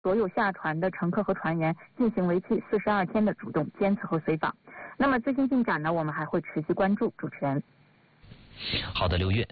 所有下船的乘客和船员进行为期42天的主动监测和随访。那么最新进展呢，我们还会持续关注。主持人。 好的，刘月。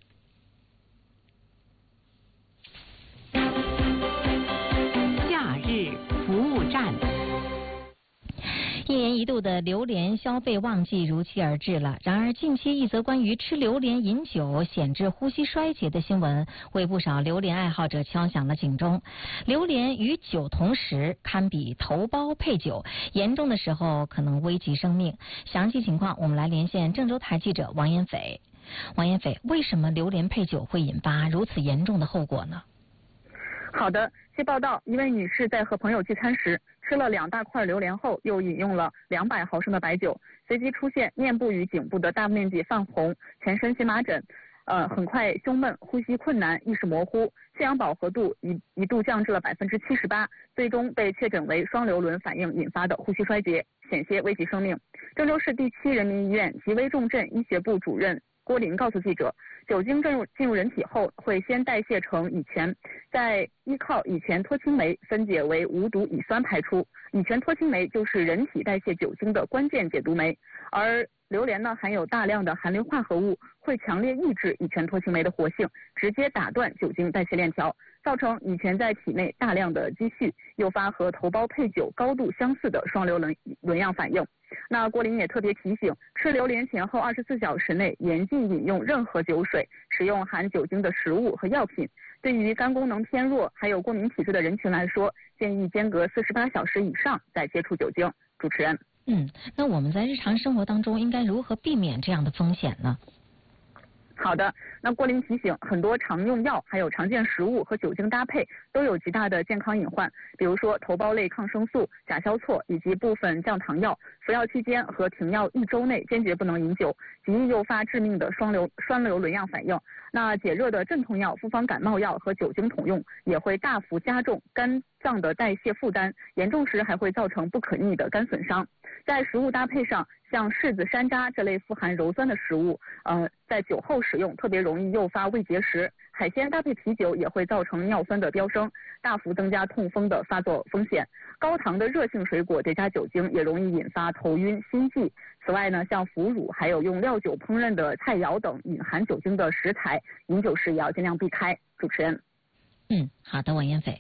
假日服务站。 一年一度的榴莲消费旺季如期而至了。然而，近期一则关于吃榴莲饮酒显致呼吸衰竭的新闻，为不少榴莲爱好者敲响了警钟。榴莲与酒同食，堪比头孢配酒，严重的时候可能危及生命。详细情况，我们来连线郑州台记者王延斐。王延斐，为什么榴莲配酒会引发如此严重的后果呢？ 好的，据报道，一位女士在和朋友聚餐时，吃了2大块榴莲后，又饮用了200毫升的白酒，随即出现面部与颈部的大面积泛红，全身荨麻疹，很快胸闷、呼吸困难、意识模糊，血氧饱和度一度降至了78%，最终被确诊为双硫仑反应引发的呼吸衰竭，险些危及生命。郑州市第7人民医院急危重症医学部主任郭林告诉记者，酒精进入人体后，会先代谢成乙醛，再依靠乙醛脱氢酶分解为无毒乙酸排出。乙醛脱氢酶就是人体代谢酒精的关键解毒酶，而榴莲呢含有大量的含磷化合物，会强烈抑制乙醛脱氢酶的活性，直接打断酒精代谢链条，造成乙醛在体内大量的积蓄，诱发和头孢配酒高度相似的双硫仑样反应。那郭林也特别提醒，吃榴莲前后24小时内严禁饮用任何酒水，食用含酒精的食物和药品。对于肝功能偏弱还有过敏体质的人群来说，建议间隔48小时以上再接触酒精。主持人。 那我们在日常生活当中应该如何避免这样的风险呢？ 好的，那郭林提醒，很多常用药还有常见食物和酒精搭配都有极大的健康隐患，比如说头孢类抗生素、甲硝唑以及部分降糖药，服药期间和停药1周内坚决不能饮酒，极易诱发致命的双硫仑样反应。那解热的镇痛药、复方感冒药和酒精同用也会大幅加重肝脏的代谢负担，严重时还会造成不可逆的肝损伤。在食物搭配上，像柿子、山楂这类富含鞣酸的食物，在酒后食用特别容易诱发胃结石。海鲜搭配啤酒也会造成尿酸的飙升，大幅增加痛风的发作风险。高糖的热性水果叠加酒精也容易引发头晕、心悸。此外呢，像腐乳还有用料酒烹饪的菜肴等隐含酒精的食材，饮酒时也要尽量避开。主持人。 好的，王延斐。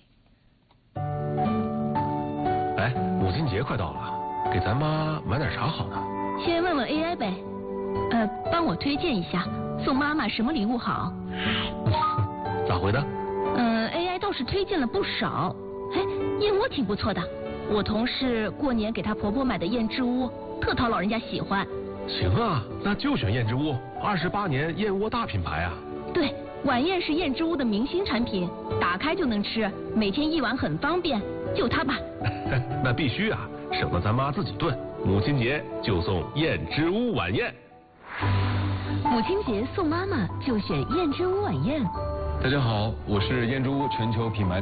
哎，母亲节快到了，给咱妈买点啥好呢？ 先问问 AI 呗，帮我推荐一下，送妈妈什么礼物好？ 咋回的 ？AI 倒是推荐了不少。哎，燕窝挺不错的，我同事过年给她婆婆买的燕之屋，特讨老人家喜欢。 行啊，那就选燕之屋，28年燕窝大品牌啊。 对，晚宴是燕之屋的明星产品，打开就能吃，每天1碗很方便，就它吧。 那必须啊，省得咱妈自己炖。母亲节就送燕之屋晚宴。 母亲节送妈妈就选燕之屋晚宴。 大家好，我是燕之屋全球品牌